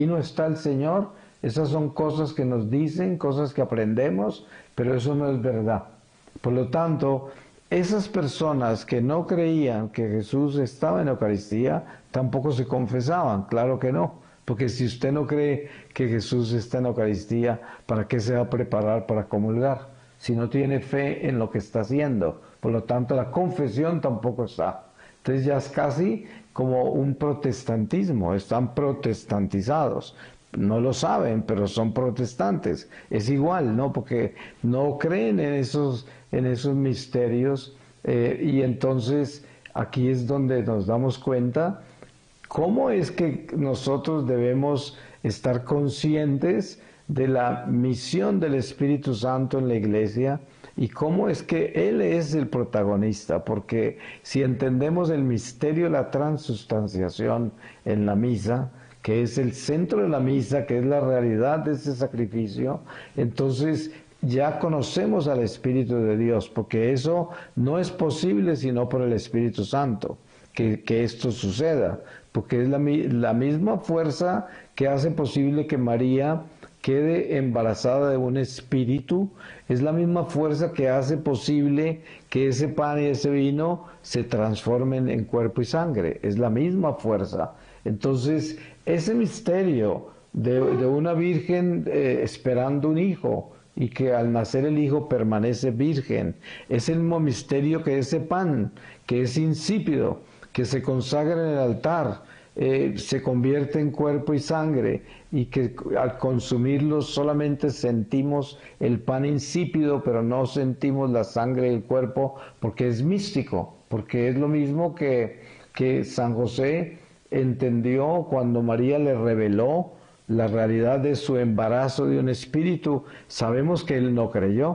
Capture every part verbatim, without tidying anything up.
no está el Señor. Esas son cosas que nos dicen, cosas que aprendemos, pero eso no es verdad. Por lo tanto, esas personas que no creían que Jesús estaba en la Eucaristía, tampoco se confesaban, claro que no. Porque si usted no cree que Jesús está en la Eucaristía, ¿para qué se va a preparar para comulgar? Si no tiene fe en lo que está haciendo. Por lo tanto, la confesión tampoco está. Entonces ya es casi como un protestantismo, están protestantizados. No lo saben, pero son protestantes. Es igual, ¿no? Porque no creen en esos, en esos misterios eh, y entonces aquí es donde nos damos cuenta cómo es que nosotros debemos estar conscientes de la misión del Espíritu Santo en la Iglesia y cómo es que Él es el protagonista, porque si entendemos el misterio de la transustanciación en la misa, que es el centro de la misa, que es la realidad de ese sacrificio, entonces ya conocemos al Espíritu de Dios, porque eso no es posible sino por el Espíritu Santo, que, que esto suceda, porque es la, la misma fuerza que hace posible que María quede embarazada de un espíritu, es la misma fuerza que hace posible que ese pan y ese vino se transformen en cuerpo y sangre, es la misma fuerza. Entonces, ese misterio de, de una virgen eh, esperando un hijo y que al nacer el hijo permanece virgen, es el mismo misterio que ese pan, que es insípido, que se consagra en el altar, eh, se convierte en cuerpo y sangre y que al consumirlo solamente sentimos el pan insípido, pero no sentimos la sangre del cuerpo porque es místico, porque es lo mismo que, que San José entendió cuando María le reveló la realidad de su embarazo de un espíritu. Sabemos que él no creyó,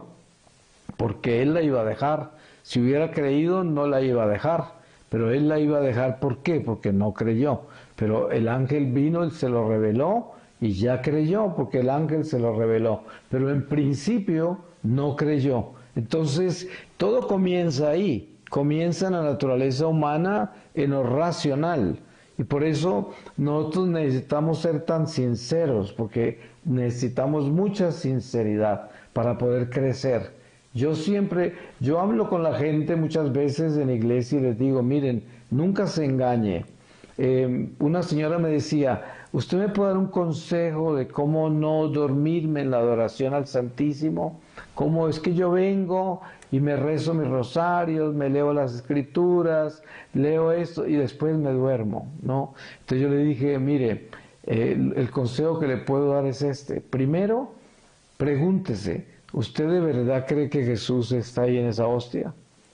porque él la iba a dejar. Si hubiera creído, no la iba a dejar, pero él la iba a dejar. ¿Por qué? Porque no creyó. Pero el ángel vino, él se lo reveló y ya creyó, porque el ángel se lo reveló. Pero en principio no creyó. Entonces, todo comienza ahí. Comienza en la naturaleza humana, en lo racional. Y por eso nosotros necesitamos ser tan sinceros, porque necesitamos mucha sinceridad para poder crecer. Yo siempre, yo hablo con la gente muchas veces en la iglesia y les digo, miren, nunca se engañe. Eh, una señora me decía, ¿usted me puede dar un consejo de cómo no dormirme en la adoración al Santísimo? ¿Cómo es que yo vengo y me rezo mis rosarios, me leo las escrituras, leo esto y después me duermo, ¿no? Entonces yo le dije, mire, eh, el, el consejo que le puedo dar es este. Primero, pregúntese, ¿usted de verdad cree que Jesús está ahí en esa hostia?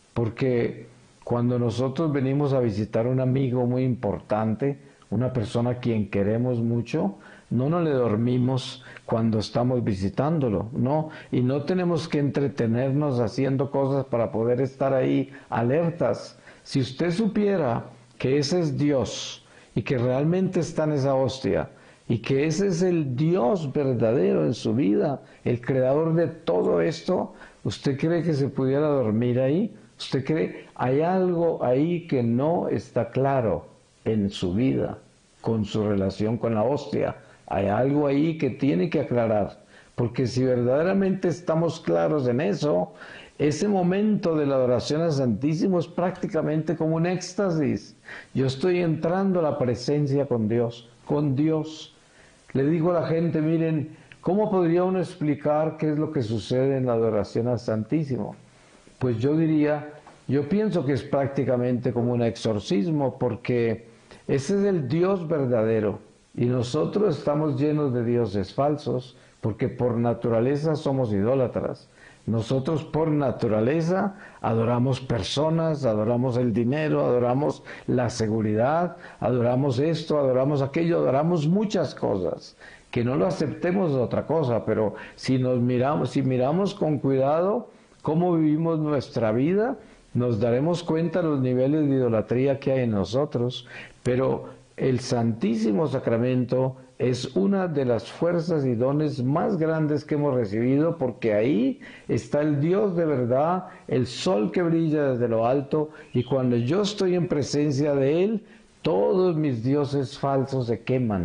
Porque cuando nosotros venimos a visitar a un amigo muy importante, una persona a quien queremos mucho, no nos le dormimos cuando estamos visitándolo, ¿no? Y no tenemos que entretenernos haciendo cosas para poder estar ahí alertas. Si usted supiera que ese es Dios y que realmente está en esa hostia y que ese es el Dios verdadero en su vida, el creador de todo esto, ¿usted cree que se pudiera dormir ahí? ¿Usted cree? Hay algo ahí que no está claro en su vida con su relación con la hostia. Hay algo ahí que tiene que aclarar, porque si verdaderamente estamos claros en eso, ese momento de la adoración al Santísimo es prácticamente como un éxtasis. Yo estoy entrando a la presencia con Dios, con Dios. Le digo a la gente, miren, ¿cómo podría uno explicar qué es lo que sucede en la adoración al Santísimo? Pues yo diría, yo pienso que es prácticamente como un exorcismo, porque ese es el Dios verdadero. Y nosotros estamos llenos de dioses falsos, porque por naturaleza somos idólatras. Nosotros por naturaleza adoramos personas, adoramos el dinero, adoramos la seguridad, adoramos esto, adoramos aquello, adoramos muchas cosas. Que no lo aceptemos es otra cosa, pero si nos miramos, si miramos con cuidado cómo vivimos nuestra vida, nos daremos cuenta de los niveles de idolatría que hay en nosotros, pero el Santísimo Sacramento es una de las fuerzas y dones más grandes que hemos recibido, porque ahí está el Dios de verdad, el sol que brilla desde lo alto, y cuando yo estoy en presencia de Él, todos mis dioses falsos se queman,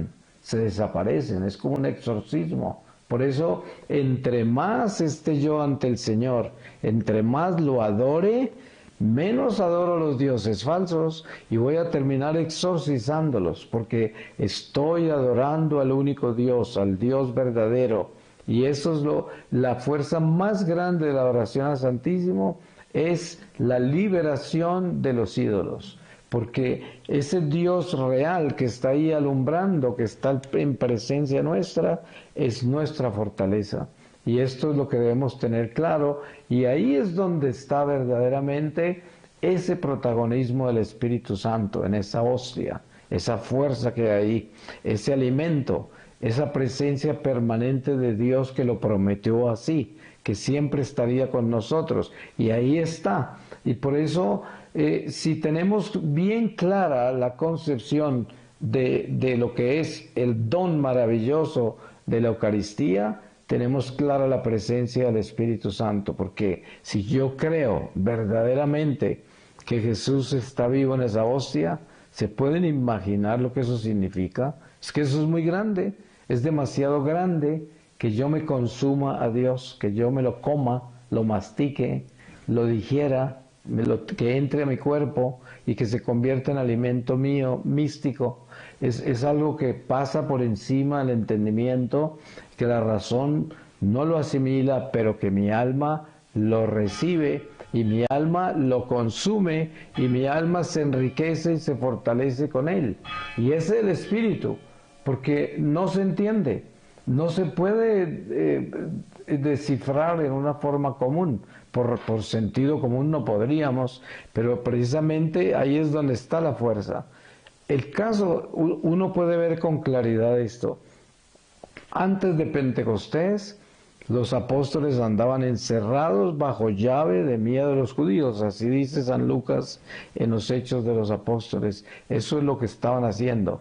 se desaparecen, es como un exorcismo. Por eso, entre más esté yo ante el Señor, entre más lo adore, menos adoro a los dioses falsos y voy a terminar exorcizándolos, porque estoy adorando al único Dios, al Dios verdadero. Y eso es lo, la fuerza más grande de la oración al Santísimo, es la liberación de los ídolos. Porque ese Dios real que está ahí alumbrando, que está en presencia nuestra, es nuestra fortaleza. Y esto es lo que debemos tener claro, y ahí es donde está verdaderamente ese protagonismo del Espíritu Santo, en esa hostia, esa fuerza que hay ahí, ese alimento, esa presencia permanente de Dios que lo prometió así, que siempre estaría con nosotros, y ahí está. Y por eso, eh, si tenemos bien clara la concepción de, de lo que es el don maravilloso de la Eucaristía, tenemos clara la presencia del Espíritu Santo, porque si yo creo verdaderamente que Jesús está vivo en esa hostia, ¿se pueden imaginar lo que eso significa? Es que eso es muy grande, es demasiado grande que yo me consuma a Dios, que yo me lo coma, lo mastique, lo digiera, me lo, que entre a mi cuerpo y que se convierta en alimento mío, místico. Es, es algo que pasa por encima del entendimiento, que la razón no lo asimila, pero que mi alma lo recibe y mi alma lo consume y mi alma se enriquece y se fortalece con él. Y ese es el Espíritu, porque no se entiende, no se puede eh, descifrar en una forma común. Por, por sentido común no podríamos, pero precisamente ahí es donde está la fuerza. El caso, uno puede ver con claridad esto. Antes de Pentecostés, los apóstoles andaban encerrados bajo llave de miedo de los judíos, así dice San Lucas en los Hechos de los Apóstoles. Eso es lo que estaban haciendo.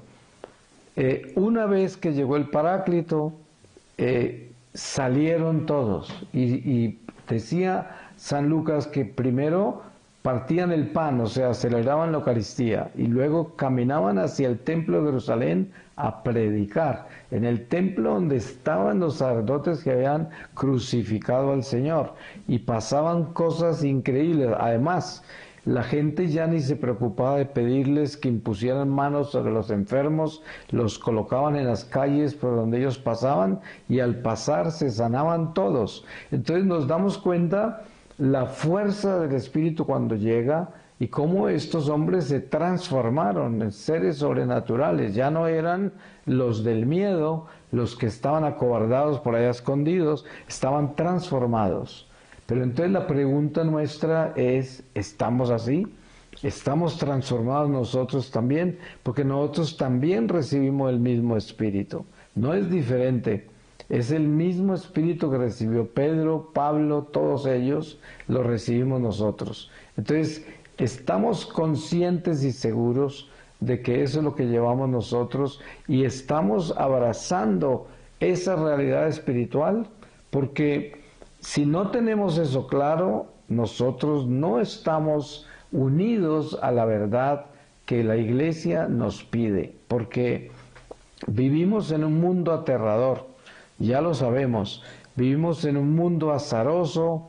Eh, una vez que llegó el Paráclito, eh, salieron todos y, y decía San Lucas que primero partían el pan, o sea, celebraban la Eucaristía, y luego caminaban hacia el templo de Jerusalén a predicar, en el templo donde estaban los sacerdotes que habían crucificado al Señor, y pasaban cosas increíbles. Además, la gente ya ni se preocupaba de pedirles que impusieran manos sobre los enfermos, los colocaban en las calles por donde ellos pasaban, y al pasar se sanaban todos. Entonces nos damos cuenta la fuerza del Espíritu cuando llega y cómo estos hombres se transformaron en seres sobrenaturales. Ya no eran los del miedo, los que estaban acobardados por allá escondidos, estaban transformados. Pero entonces la pregunta nuestra es, ¿estamos así? ¿Estamos transformados nosotros también? Porque nosotros también recibimos el mismo Espíritu. No es diferente. Es el mismo Espíritu que recibió Pedro, Pablo, todos ellos, lo recibimos nosotros. Entonces, estamos conscientes y seguros de que eso es lo que llevamos nosotros y estamos abrazando esa realidad espiritual, porque si no tenemos eso claro, nosotros no estamos unidos a la verdad que la Iglesia nos pide, porque vivimos en un mundo aterrador. Ya lo sabemos, vivimos en un mundo azaroso,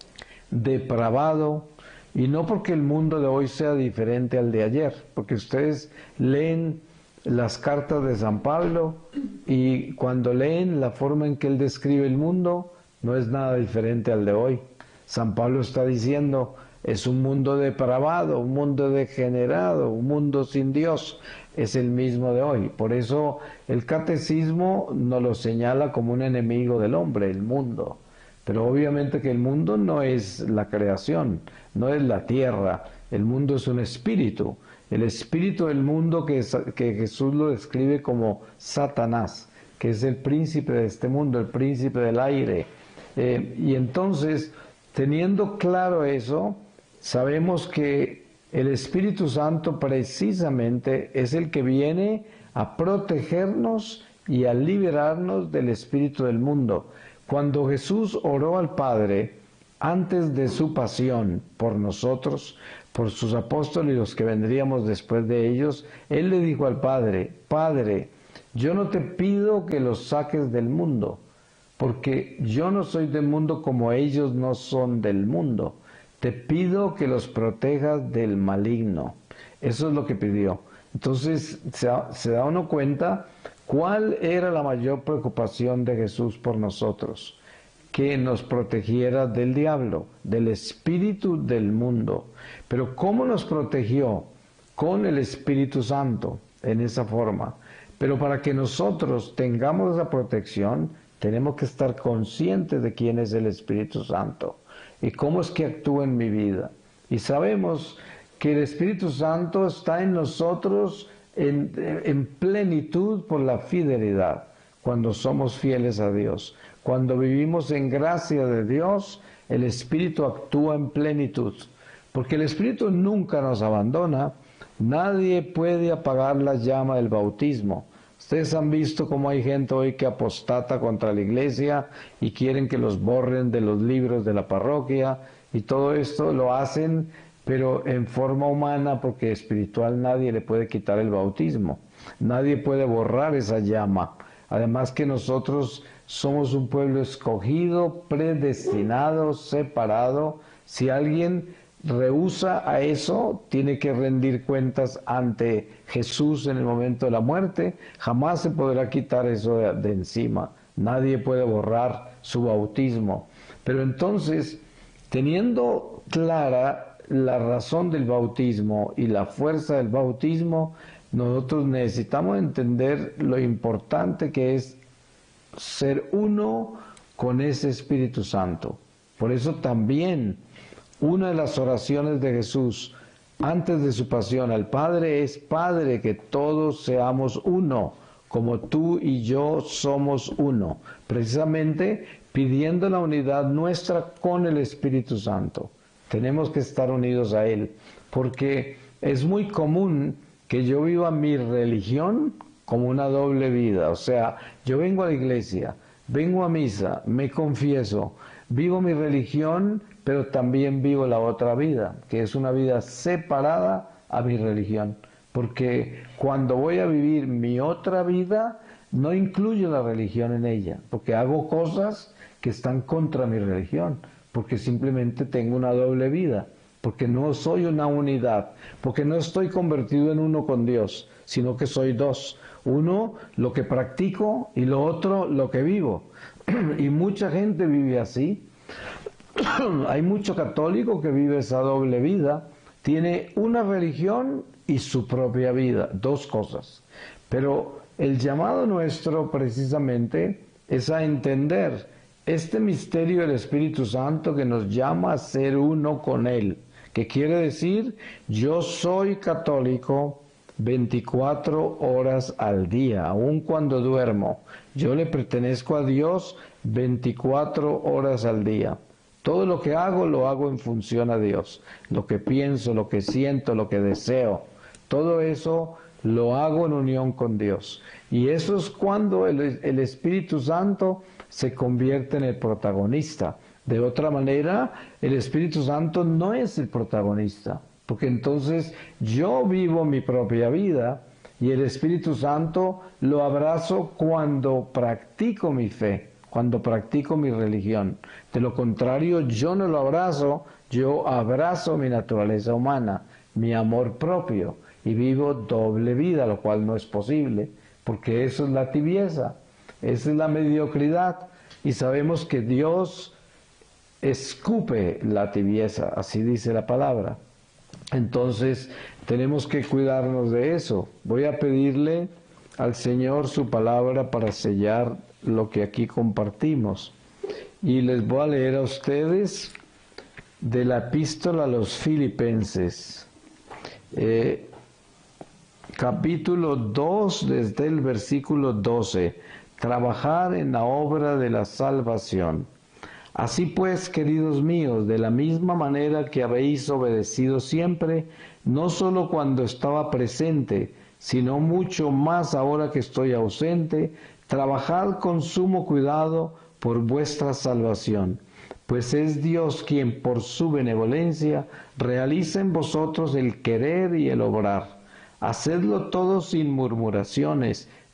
depravado, y no porque el mundo de hoy sea diferente al de ayer, porque ustedes leen las cartas de San Pablo y cuando leen la forma en que él describe el mundo, no es nada diferente al de hoy. San Pablo está diciendo, es un mundo depravado, un mundo degenerado, un mundo sin Dios. Es el mismo de hoy. Por eso el catecismo nos lo señala como un enemigo del hombre, el mundo. Pero obviamente que el mundo no es la creación, no es la tierra. El mundo es un espíritu. El espíritu del mundo que, que Jesús lo describe como Satanás, que es el príncipe de este mundo, el príncipe del aire. Eh, y entonces, teniendo claro eso, sabemos que el Espíritu Santo precisamente es el que viene a protegernos y a liberarnos del espíritu del mundo. Cuando Jesús oró al Padre antes de su pasión por nosotros, por sus apóstoles y los que vendríamos después de ellos, Él le dijo al Padre, Padre, yo no te pido que los saques del mundo, porque yo no soy del mundo como ellos no son del mundo. Te pido que los protejas del maligno. Eso es lo que pidió. Entonces se da, se da uno cuenta cuál era la mayor preocupación de Jesús por nosotros: que nos protegiera del diablo, del espíritu del mundo. Pero ¿cómo nos protegió? Con el Espíritu Santo, en esa forma. Pero para que nosotros tengamos esa protección, tenemos que estar conscientes de quién es el Espíritu Santo y cómo es que actúa en mi vida. Y sabemos que el Espíritu Santo está en nosotros en, en plenitud por la fidelidad, cuando somos fieles a Dios. Cuando vivimos en gracia de Dios, el Espíritu actúa en plenitud, porque el Espíritu nunca nos abandona. Nadie puede apagar la llama del bautismo. Ustedes han visto cómo hay gente hoy que apostata contra la iglesia y quieren que los borren de los libros de la parroquia, y todo esto lo hacen, pero en forma humana, porque espiritual nadie le puede quitar el bautismo. Nadie puede borrar esa llama. Además que nosotros somos un pueblo escogido, predestinado, separado. Si alguien rehúsa a eso, tiene que rendir cuentas ante Jesús en el momento de la muerte. Jamás se podrá quitar eso de, de encima. Nadie puede borrar su bautismo. Pero entonces, teniendo clara la razón del bautismo y la fuerza del bautismo, nosotros necesitamos entender lo importante que es ser uno con ese Espíritu Santo. Por eso también una de las oraciones de Jesús antes de su pasión al Padre es: Padre, que todos seamos uno, como tú y yo somos uno. Precisamente pidiendo la unidad nuestra con el Espíritu Santo. Tenemos que estar unidos a Él, porque es muy común que yo viva mi religión como una doble vida. O sea, yo vengo a la iglesia, vengo a misa, me confieso, vivo mi religión, pero también vivo la otra vida, que es una vida separada a mi religión. Porque cuando voy a vivir mi otra vida, no incluyo la religión en ella, porque hago cosas que están contra mi religión, porque simplemente tengo una doble vida, porque no soy una unidad, porque no estoy convertido en uno con Dios, sino que soy dos. Uno, lo que practico, y lo otro, lo que vivo. Y mucha gente vive así. Hay mucho católico que vive esa doble vida, tiene una religión y su propia vida, dos cosas. Pero el llamado nuestro precisamente es a entender este misterio del Espíritu Santo que nos llama a ser uno con Él, que quiere decir: yo soy católico veinticuatro horas al día, aun cuando duermo. Yo le pertenezco a Dios veinticuatro horas al día. Todo lo que hago, lo hago en función a Dios. Lo que pienso, lo que siento, lo que deseo, todo eso lo hago en unión con Dios. Y eso es cuando el, el Espíritu Santo se convierte en el protagonista. De otra manera, el Espíritu Santo no es el protagonista, porque entonces yo vivo mi propia vida y el Espíritu Santo lo abrazo cuando practico mi fe, cuando practico mi religión. De lo contrario, yo no lo abrazo, yo abrazo mi naturaleza humana, mi amor propio, y vivo doble vida, lo cual no es posible, porque eso es la tibieza, esa es la mediocridad, y sabemos que Dios escupe la tibieza, así dice la palabra. Entonces tenemos que cuidarnos de eso. Voy a pedirle al Señor su palabra para sellar lo que aquí compartimos, y les voy a leer a ustedes de la epístola a los Filipenses, eh, capítulo dos, desde el versículo doce. Trabajar en la obra de la salvación. Así pues, queridos míos, de la misma manera que habéis obedecido siempre, no solo cuando estaba presente, sino mucho más ahora que estoy ausente, trabajad con sumo cuidado por vuestra salvación, pues es Dios quien por su benevolencia realiza en vosotros el querer y el obrar. Hacedlo todo sin murmuraciones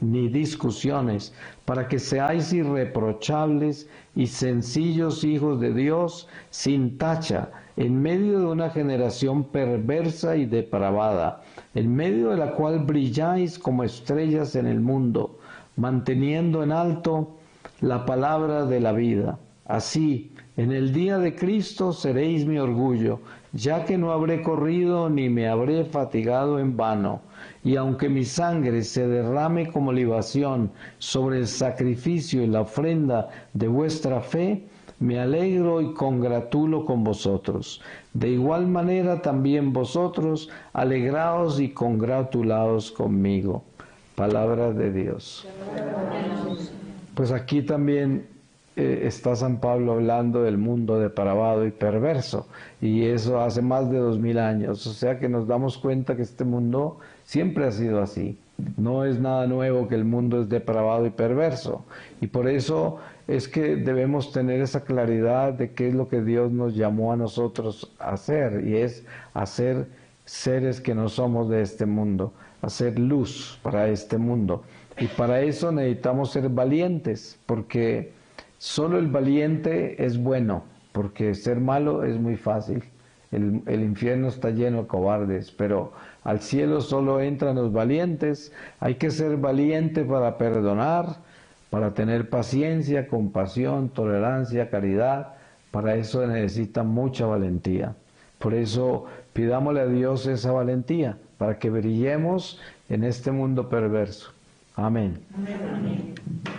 ni discusiones, para que seáis irreprochables y sencillos hijos de Dios, sin tacha, en medio de una generación perversa y depravada, en medio de la cual brilláis como estrellas en el mundo, manteniendo en alto la palabra de la vida. Así, en el día de Cristo seréis mi orgullo, ya que no habré corrido ni me habré fatigado en vano. Y aunque mi sangre se derrame como libación sobre el sacrificio y la ofrenda de vuestra fe, me alegro y congratulo con vosotros. De igual manera también vosotros, alegraos y congratulaos conmigo. Palabra de Dios. Pues aquí también eh, está San Pablo hablando del mundo depravado y perverso, y eso hace más de dos mil años, o sea que nos damos cuenta que este mundo siempre ha sido así. No es nada nuevo que el mundo es depravado y perverso, y por eso es que debemos tener esa claridad de qué es lo que Dios nos llamó a nosotros a hacer, y es hacer seres que no somos de este mundo, hacer luz para este mundo. Y para eso necesitamos ser valientes, porque solo el valiente es bueno, porque ser malo es muy fácil. El, el infierno está lleno de cobardes, pero al cielo solo entran los valientes. Hay que ser valiente para perdonar, para tener paciencia, compasión, tolerancia, caridad. Para eso necesita mucha valentía. Por eso pidámosle a Dios esa valentía, para que brillemos en este mundo perverso. Amén. Amén, amén.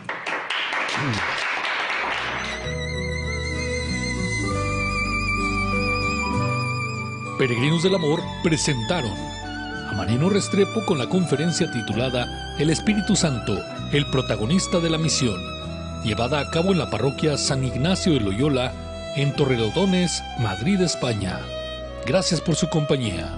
Peregrinos del Amor presentaron a Marino Restrepo con la conferencia titulada El Espíritu Santo, el protagonista de la misión, llevada a cabo en la parroquia San Ignacio de Loyola, en Torrelodones, Madrid, España. Gracias por su compañía.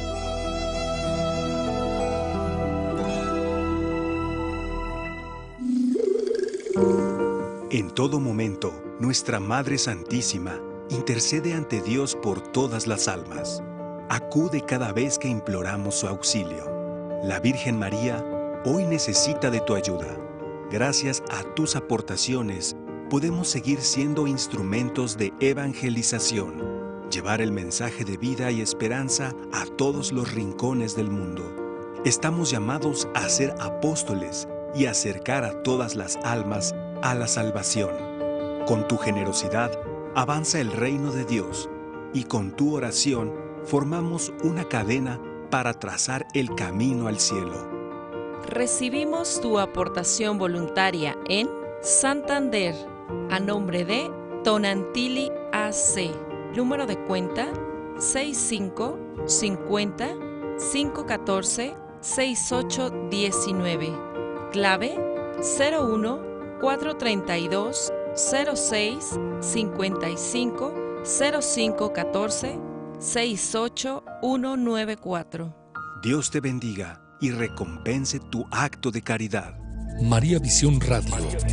En todo momento, nuestra Madre Santísima intercede ante Dios por todas las almas. Acude cada vez que imploramos su auxilio. La Virgen María hoy necesita de tu ayuda. Gracias a tus aportaciones, podemos seguir siendo instrumentos de evangelización, llevar el mensaje de vida y esperanza a todos los rincones del mundo. Estamos llamados a ser apóstoles y acercar a todas las almas a la salvación. Con tu generosidad avanza el reino de Dios, y con tu oración formamos una cadena para trazar el camino al cielo. Recibimos tu aportación voluntaria en Santander, a nombre de Tonantili A C, número de cuenta seis cinco cincuenta cinco catorce sesenta y ocho diecinueve, clave cero uno cuatro treinta y dos cero seis cincuenta y cinco cero cinco catorce sesenta y ocho ciento noventa y cuatro. Dios te bendiga y recompense tu acto de caridad. María Visión Radio.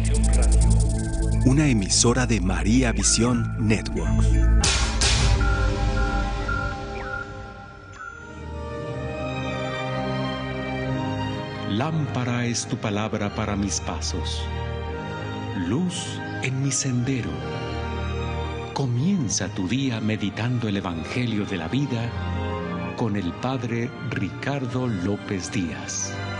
Una emisora de María Visión Network. Lámpara es tu palabra para mis pasos, luz en mi sendero. Comienza tu día meditando el Evangelio de la vida con el Padre Ricardo López Díaz.